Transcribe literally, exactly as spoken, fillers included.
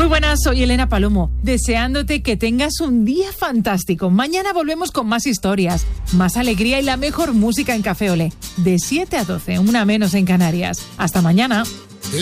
Muy buenas, soy Elena Palomo, deseándote que tengas un día fantástico. Mañana volvemos con más historias, más alegría y la mejor música en Café Olé. De siete a doce, una menos en Canarias. Hasta mañana.